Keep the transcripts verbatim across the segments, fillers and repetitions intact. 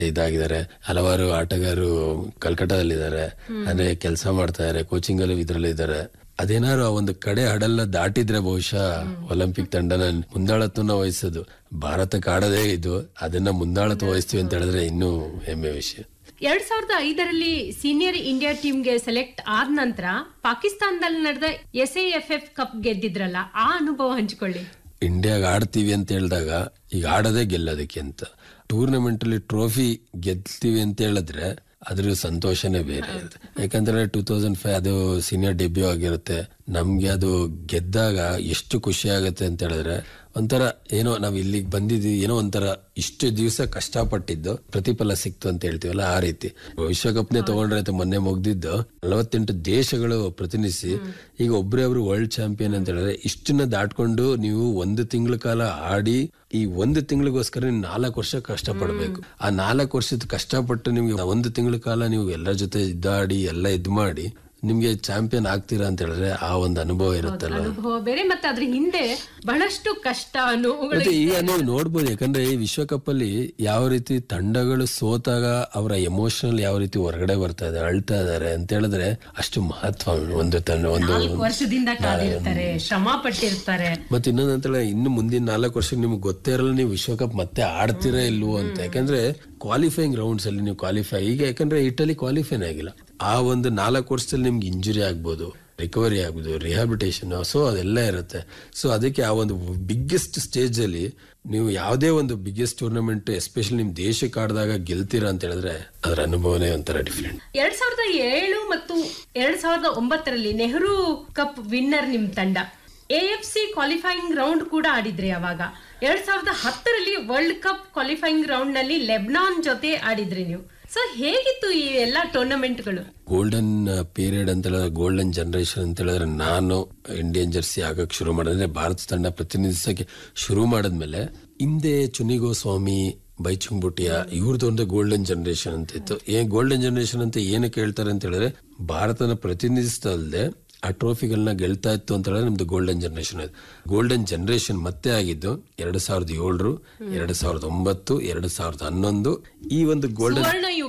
ಇದಾಗಿದ್ದಾರೆ. ಹಲವಾರು ಆಟಗಾರರು ಕಲ್ಕಟ್ಟಾದಲ್ಲಿದ್ದಾರೆ, ಅಂದ್ರೆ ಕೆಲಸ ಮಾಡ್ತಾ ಇದಾರೆ, ಕೋಚಿಂಗ್ ಅಲ್ಲೂ ಇದ್ರಲ್ಲಿ ಇದ್ದಾರೆ. ಅದೇನಾದ್ರು ಆ ಒಂದು ಕಡೆ ಹಡಲ್ನ ದಾಟಿದ್ರೆ ಬಹುಶಃ ಒಲಿಂಪಿಕ್ ತಂಡನ ಮುಂದಾಳತ್ವನ ವಹಿಸೋದು. ಭಾರತಕ್ಕೆ ಆಡೋದೇ ಇದು, ಅದನ್ನ ಮುಂದಾಳತ್ವ ವಹಿಸ್ತೀವಿ ಅಂತ ಹೇಳಿದ್ರೆ ಇನ್ನೂ ಹೆಮ್ಮೆ ವಿಷಯ. ಎರಡ್ ಸಾವಿರದ ಐದರಲ್ಲಿ ಸೀನಿಯರ್ ಇಂಡಿಯಾ ಟೀಮ್ಗೆ ಸೆಲೆಕ್ಟ್ ಆದ ನಂತರ ಪಾಕಿಸ್ತಾನದಲ್ಲಿ ನಡೆದ S A F F cup ಗೆದ್ದಿದ್ರಲ್ಲ, ಆ ಅನುಭವ ಹಂಚಿಕೊಳ್ಳಿ. ಇಂಡಿಯಾಗ ಆಡ್ತೀವಿ ಅಂತ ಹೇಳಿದಾಗ ಈಗ ಆಡೋದೇ ಗೆಲ್ಲೋದಕ್ಕೆ ಅಂತ. ಟೂರ್ನಮೆಂಟ್ ಅಲ್ಲಿ ಟ್ರೋಫಿ ಗೆಲ್ತೀವಿ ಅಂತ ಹೇಳಿದ್ರೆ ಅದ್ರ ಸಂತೋಷನೇ ಬೇರೆ ಇರುತ್ತೆ. ಯಾಕಂದ್ರೆ ಟೂ ತೌಸಂಡ್ ಫೈವ್ ಅದು ಸೀನಿಯರ್ ಡೆಬ್ಯೂ ಆಗಿರುತ್ತೆ. ನಮ್ಗೆ ಅದು ಗೆದ್ದಾಗ ಎಷ್ಟು ಖುಷಿ ಆಗುತ್ತೆ ಅಂತ ಹೇಳಿದ್ರೆ ಒಂಥರ ಏನೋ ನಾವ್ ಇಲ್ಲಿಗೆ ಬಂದಿದ್ವಿ, ಏನೋ ಒಂಥರ ಇಷ್ಟು ದಿವಸ ಕಷ್ಟಪಟ್ಟಿದ್ದು ಪ್ರತಿಫಲ ಸಿಕ್ತು ಅಂತ ಹೇಳ್ತೀವಲ್ಲ, ಆ ರೀತಿ. ವಿಶ್ವಕಪ್ನೇ ತಗೊಂಡ್ರೆ ಮೊನ್ನೆ ಮುಗ್ದಿದ್ದು ನಲವತ್ತೆಂಟು ದೇಶಗಳು ಪ್ರತಿನಿಧಿಸಿ ಈಗ ಒಬ್ರೇ ಒಬ್ರು ವರ್ಲ್ಡ್ ಚಾಂಪಿಯನ್ ಅಂತ ಹೇಳಿದ್ರೆ ಇಷ್ಟನ್ನ ದಾಟ್ಕೊಂಡು ನೀವು ಒಂದು ತಿಂಗಳ ಕಾಲ ಆಡಿ ಈ ಒಂದು ತಿಂಗಳಿಗೋಸ್ಕರ ನಾಲ್ಕು ವರ್ಷ ಕಷ್ಟಪಡ್ಬೇಕು. ಆ ನಾಲ್ಕು ವರ್ಷದ ಕಷ್ಟಪಟ್ಟು ನಿಮ್ಗೆ ಒಂದು ತಿಂಗಳ ಕಾಲ ನೀವು ಎಲ್ಲರ ಜೊತೆ ಇದ್ದಾಡಿ ಎಲ್ಲ ಇದ್ ಮಾಡಿ ನಿಮ್ಗೆ ಚಾಂಪಿಯನ್ ಆಗ್ತೀರಾ ಅಂತ ಹೇಳಿದ್ರೆ ಆ ಒಂದು ಅನುಭವ ಇರುತ್ತಲ್ಲ, ಅನುಭವ ಬೇರೆ. ಮತ್ತೆ ಅದ್ರ ಹಿಂದೆ ಬಹಳಷ್ಟು ಕಷ್ಟ ಮತ್ತೆ ಈಗ ನೀವು ನೋಡ್ಬೋದು. ಯಾಕಂದ್ರೆ ಈ ವಿಶ್ವಕಪ್ ಅಲ್ಲಿ ಯಾವ ರೀತಿ ತಂಡಗಳು ಸೋತಾಗ ಅವರ ಎಮೋಷನಲ್ ಯಾವ ರೀತಿ ಹೊರಗಡೆ ಬರ್ತಾ ಇದೆ, ಅಳ್ತಾ ಇದಾರೆ ಅಂತ ಹೇಳಿದ್ರೆ ಅಷ್ಟು ಮಹತ್ವ ಒಂದು ತಂಡ, ಒಂದು ವರ್ಷದಿಂದ ಕಾದಿರ್ತಾರೆ, ಶ್ರಮ ಪಟ್ಟಿರ್ತಾರೆ. ಮತ್ತೆ ಇನ್ನೊಂದಂತ ಇನ್ನು ಮುಂದಿನ ನಾಲ್ಕು ವರ್ಷ ನಿಮ್ಗೆ ಗೊತ್ತೇ ಇರಲ್ಲ ನೀವು ವಿಶ್ವಕಪ್ ಮತ್ತೆ ಆಡ್ತೀರಾ ಇಲ್ವೋ ಅಂತ. ಯಾಕಂದ್ರೆ ಕ್ವಾಲಿಫೈಯಿಂಗ್ ರೌಂಡ್ಸ್ ಅಲ್ಲಿ ನೀವು ಕ್ವಾಲಿಫೈ ಈಗ ಯಾಕಂದ್ರೆ ಇಟಲಿ ಕ್ವಾಲಿಫೈನ್ ಆಗಿಲ್ಲ. ಆ ಒಂದು ನಾಲ್ಕು ವರ್ಷದಲ್ಲಿ ನಿಮ್ಗೆ ಇಂಜುರಿ ಆಗ್ಬೋದು, ರಿಕವರಿ ಆಗ್ಬೋದು, ರಿಹಾಬಿಟೇಷನ್, ಸೊ ಅದೆಲ್ಲ ಇರುತ್ತೆ. ಸೊ ಅದಕ್ಕೆ ಆ ಒಂದು ಬಿಗ್ಗೆಸ್ಟ್ ಸ್ಟೇಜ್ ಅಲ್ಲಿ ನೀವು ಯಾವುದೇ ಒಂದು ಬಿಗ್ಗೆಸ್ಟ್ ಟೂರ್ನಮೆಂಟ್ ಎಸ್ಪೆಷಲಿ ನಿಮ್ ದೇಶಕ್ಕೆ ಆಡಿದಾಗ ಗೆಲ್ತೀರಾ ಅಂತ ಹೇಳಿದ್ರೆ ಅದರ ಅನುಭವನೇ ಒಂಥರ ಡಿಫ್ರೆಂಟ್. ಎರಡ್ ಸಾವಿರದ ಏಳು ಮತ್ತು ಎರಡ್ ಸಾವಿರದ ಒಂಬತ್ತರಲ್ಲಿ ನೆಹರು ಕಪ್ ವಿನ್ನರ್ ನಿಮ್ ತಂಡ. A F C qualifying round ಕೂಡ ಆಡಿದ್ರಿ ಅವಾಗ. ಎರಡ್ ಸಾವಿರದ ಹತ್ತರಲ್ಲಿ ವರ್ಲ್ಡ್ ಕಪ್ ಕ್ವಾಲಿಫೈಯಿಂಗ್ ರೌಂಡ್ ನಲ್ಲಿ ಲೆಬನಾನ್ ಜೊತೆ ಆಡಿದ್ರಿ ನೀವು. ಸೊ ಹೇಗಿತ್ತು ಈ ಎಲ್ಲಾ ಟೂರ್ನಮೆಂಟ್ಗಳು? ಗೋಲ್ಡನ್ ಪೀರಿಯಡ್ ಅಂತ ಹೇಳಿದ್ರೆ, ಗೋಲ್ಡನ್ ಜನರೇಷನ್ ಅಂತ ಹೇಳಿದ್ರೆ, ನಾನು ಇಂಡಿಯನ್ ಜರ್ಸಿ ಆಗಕ್ ಶುರು ಮಾಡಿದ್ರೆ ಭಾರತ ತಂಡ ಪ್ರತಿನಿಧಿಸಕ್ಕೆ ಶುರು ಮಾಡಿದ್ಮೇಲೆ ಹಿಂದೆ ಚುನಿಗೋ ಸ್ವಾಮಿ, ಬೈಚುಂಗ್ ಬುಟಿಯಾ ಇವ್ರದೊಂದು ಗೋಲ್ಡನ್ ಜನರೇಷನ್ ಅಂತ ಇತ್ತು. ಏನ್ ಗೋಲ್ಡನ್ ಜನರೇಷನ್ ಅಂತ ಏನಕ್ಕೆ ಹೇಳ್ತಾರೆ ಅಂತ ಹೇಳಿದ್ರೆ ಭಾರತನ ಪ್ರತಿನಿಧಿಸ್ತಲ್ದೆ ಆ ಟ್ರೋಫಿಗಳನ್ನ ಗೆಲ್ತಾ ಇತ್ತು ಅಂತ ಹೇಳಿದ್ರೆ ನಮ್ದು ಗೋಲ್ಡನ್ ಜನರೇಷನ್. ಗೋಲ್ಡನ್ ಜನರೇಷನ್ ಮತ್ತೆ ಆಗಿದ್ದು ಎರಡ್ ಸಾವಿರದ ಏಳರು, ಎರಡ್ ಸಾವಿರದ ಒಂಬತ್ತು, ಎರಡ್ ಸಾವಿರದ ಹನ್ನೊಂದು. ಈ ಒಂದು ಗೋಲ್ಡನ್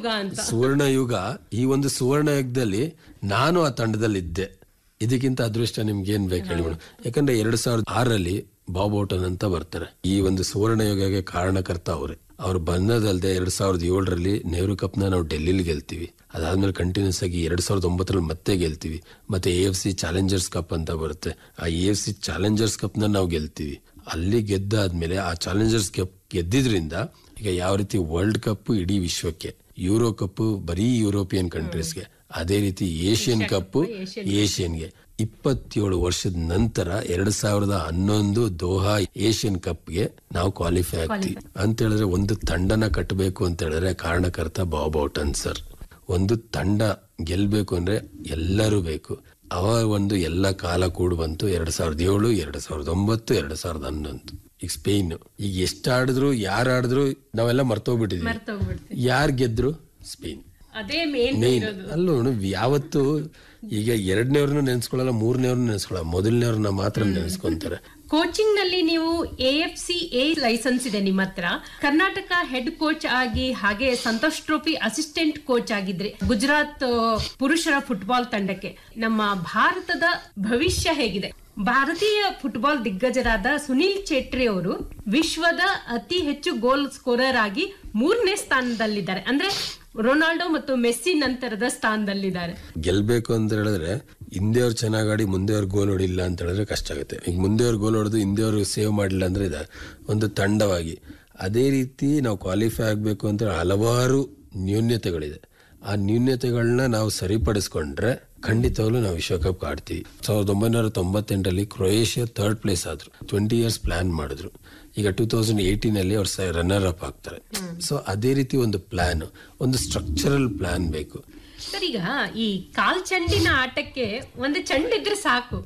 ಸುವರ್ಣ ಯುಗ, ಈ ಒಂದು ಸುವರ್ಣ ಯುಗದಲ್ಲಿ ನಾನು ಆ ತಂಡದಲ್ಲಿ ಇದ್ದೆ. ಇದಕ್ಕಿಂತ ಅದೃಷ್ಟ ನಿಮ್ಗೆ ಏನ್ ಬೇಕು ಹೇಳಿ ಮೇಡಮ್. ಯಾಕಂದ್ರೆ ಎರಡ್ ಸಾವಿರದ ಆರರಲ್ಲಿ ಬಾಬ್ ಔಟನ್ ಅಂತ ಬರ್ತಾರೆ. ಈ ಒಂದು ಸುವರ್ಣ ಯುಗಕ್ಕೆ ಕಾರಣಕರ್ತ ಅವ್ರೆ. ಅವ್ರು ಬಂದದಲ್ದೆ ಎರಡ್ ಸಾವಿರದ ಏಳರಲ್ಲಿ ನೆಹರು ಕಪ್ ನ ನಾವು ಡೆಲ್ಲಿಲಿ ಗೆಲ್ತೀವಿ. ಅದಾದ್ಮೇಲೆ ಕಂಟಿನ್ಯೂಸ್ ಆಗಿ ಎರಡ್ ಸಾವಿರದ ಒಂಬತ್ತರಲ್ಲಿ ಮತ್ತೆ ಗೆಲ್ತೀವಿ. ಮತ್ತೆ A F C Challengers cup ಅಂತ ಬರುತ್ತೆ. ಆ A F C Challengers cup ನ ನಾವು ಗೆಲ್ತೀವಿ. ಅಲ್ಲಿ ಗೆದ್ದಾದ್ಮೇಲೆ ಆ ಚಾಲೆಂಜರ್ಸ್ ಕಪ್ ಗೆದ್ದಿದ್ರಿಂದ ಈಗ ಯಾವ ರೀತಿ ವರ್ಲ್ಡ್ ಕಪ್ ಇಡೀ ವಿಶ್ವಕ್ಕೆ, ಯೂರೋ ಕಪ್ ಬರೀ ಯುರೋಪಿಯನ್ ಕಂಟ್ರೀಸ್ಗೆ, ಅದೇ ರೀತಿ ಏಷ್ಯನ್ ಕಪ್ ಏಷ್ಯನ್ಗೆ. ಇಪ್ಪತ್ತೇಳು ವರ್ಷದ ನಂತರ ಎರಡ್ ಸಾವಿರದ ಹನ್ನೊಂದು ದೋಹಾ ಏಷ್ಯನ್ ಕಪ್ಗೆ ನಾವು ಕ್ವಾಲಿಫೈ ಆಗ್ತೀವಿ ಅಂತ ಹೇಳಿದ್ರೆ ಒಂದು ತಂಡನ ಕಟ್ಟಬೇಕು ಅಂತ ಹೇಳಿದ್ರೆ ಕಾರಣಕರ್ತ ಬಾಬ್ ಔಟನ್ ಸರ್. ಒಂದು ತಂಡ ಗೆಲ್ಬೇಕು ಅಂದ್ರೆ ಎಲ್ಲರೂ ಬೇಕು. ಅವಾಗ ಒಂದು ಎಲ್ಲ ಕಾಲ ಕೂಡ್ ಬಂತು. ಎರಡ್ ಸಾವಿರದ ಏಳು, ಎರಡ್ ಸಾವಿರದ ಒಂಬತ್ತು, ಎರಡ್ ಸಾವಿರದ ಹನ್ನೊಂದು. ಈಗ ಸ್ಪೇನ್ ಈಗ ಎಷ್ಟ್ ಆಡಿದ್ರು, ಯಾರು ಆಡಿದ್ರು ನಾವೆಲ್ಲ ಮರ್ತೋಗ್ಬಿಟ್ಟಿದ್ವಿ. ಯಾರು ಗೆದ್ರು? ಸ್ಪೇನ್. ಅದೇ ಮೇನ್ ಅಲ್ಲೂ ಯಾವತ್ತು ಈಗ ಎರಡನೇವ್ರನ್ನ ನೆನ್ಸ್ಕೊಳ್ಳಲ್ಲ, ಮೂರನೇವ್ರನ್ನ ನೆನ್ಸ್ಕೊಳ್ಳಲ್ಲ, ಮೊದಲನೇವ್ರನ್ನ ಮಾತ್ರ ನೆನ್ಸ್ಕೊಂತಾರೆ. ಕೋಚಿಂಗ್ ನಲ್ಲಿ ನೀವು A F C A licence ಇದೆ ನಿಮ್ಮ ಹತ್ರ. ಕರ್ನಾಟಕ ಹೆಡ್ ಕೋಚ್ ಆಗಿ ಹಾಗೆ Santosh trophy assistant coach ಆಗಿದ್ರಿ Gujarat ಪುರುಷರ ಫುಟ್ಬಾಲ್ ತಂಡಕ್ಕೆ. ನಮ್ಮ ಭಾರತದ ಭವಿಷ್ಯ ಹೇಗಿದೆ? ಭಾರತೀಯ ಫುಟ್ಬಾಲ್ ದಿಗ್ಗಜರಾದ ಸುನಿಲ್ ಚೇಟ್ರಿ ಅವರು ವಿಶ್ವದ ಅತಿ ಹೆಚ್ಚು ಗೋಲ್ ಸ್ಕೋರರ್ ಆಗಿ ಮೂರನೇ ಸ್ಥಾನದಲ್ಲಿದ್ದಾರೆ. ಅಂದ್ರೆ ರೊನಾಲ್ಡೋ ಮತ್ತು ಮೆಸ್ಸಿ ನಂತರದ ಸ್ಥಾನದಲ್ಲಿದ್ದಾರೆ. ಗೆಲ್ಬೇಕು ಅಂತ ಹೇಳಿದ್ರೆ ಹಿಂದೆಯವ್ರು ಚೆನ್ನಾಗಿ ಆಡಿ ಮುಂದೆಯವ್ರು ಗೋಲ್ ಹೊಡಿಲ್ಲ ಅಂತ ಹೇಳಿದ್ರೆ ಕಷ್ಟ ಆಗುತ್ತೆ. ಈಗ ಮುಂದೆಯವ್ರು ಗೋಲ್ ಹೊಡೆದು ಹಿಂದೆಯವ್ರು ಸೇವ್ ಮಾಡಲಿಲ್ಲ ಅಂದ್ರೆ ಇದೆ ಒಂದು ತಂಡವಾಗಿ. ಅದೇ ರೀತಿ ನಾವು ಕ್ವಾಲಿಫೈ ಆಗ್ಬೇಕು ಅಂತ ಹಲವಾರು ನ್ಯೂನ್ಯತೆಗಳಿದೆ. ಆ ನ್ಯೂನ್ಯತೆಗಳನ್ನ ನಾವು ಸರಿಪಡಿಸ್ಕೊಂಡ್ರೆ ಖಂಡಿತವಾಗ್ಲೂ ನಾವು ವಿಶ್ವಕಪ್ ಆಡ್ತೀವಿ. ಸಾವಿರದ ಒಂಬೈನೂರ ತೊಂಬತ್ತೆಂಟರಲ್ಲಿ ಕ್ರೊಯೇಷಿಯಾ ಥರ್ಡ್ ಪ್ಲೇಸ್ ಆದ್ರು. ಟ್ವೆಂಟಿ ಇಯರ್ಸ್ ಪ್ಲಾನ್ ಮಾಡಿದ್ರು. ಈಗ ಟೂ ತೌಸಂಡ್ ಏಟೀನ್ ಅಲ್ಲಿ ಅವ್ರು ರನ್ನರ್ ಅಪ್ ಆಗ್ತಾರೆ. ಸೊ ಅದೇ ರೀತಿ ಒಂದು ಪ್ಲಾನ್, ಒಂದು ಸ್ಟ್ರಕ್ಚರಲ್ ಪ್ಲಾನ್ ಬೇಕು. ಸರ್, ಈಗ ಈ ಕಾಲ್ ಚೆಂಡಿನ ಆಟಕ್ಕೆ ಒಂದು ಚೆಂಡಿದ್ರೆ ಸಾಕು,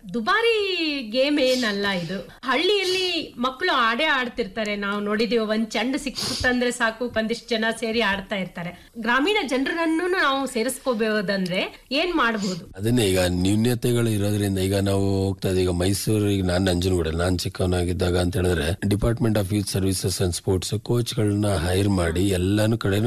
ದುಬಾರಿ ಗೇಮ್ ಏನಲ್ಲ ಇದು. ಹಳ್ಳಿಯಲ್ಲಿ ಮಕ್ಕಳು ಆಡೇ ಆಡ್ತಿರ್ತಾರೆ, ನಾವು ನೋಡಿದೀವಿ. ಒಂದ್ ಚೆಂಡು ಸಿಕ್ತಂದ್ರೆ ಸಾಕು, ಒಂದಿಷ್ಟು ಜನ ಸೇರಿ ಆಡ್ತಾ ಇರ್ತಾರೆ. ಗ್ರಾಮೀಣ ಜನರನ್ನು ನಾವು ಸೇರಿಸ್ಕೋಬಹುದಂದ್ರೆ ಏನ್ ಮಾಡಬಹುದು? ಅದನ್ನೇ ಈಗ ನ್ಯೂನ್ಯತೆಗಳು ಇರೋದ್ರಿಂದ ಈಗ ನಾವು ಹೋಗ್ತಾ ಇದ್ದೀವಿ. ಈಗ ಮೈಸೂರಿಗೆ ನಾನು ನಂಜನಗೂಡ ನಾನ್ ಚಿಕ್ಕವನಾಗಿದ್ದಾಗ ಅಂತ ಹೇಳಿದ್ರೆ department of youth services and sports coach ಗಳನ್ನ ಹೈರ್ ಮಾಡಿ ಎಲ್ಲಾನು ಕಡೆ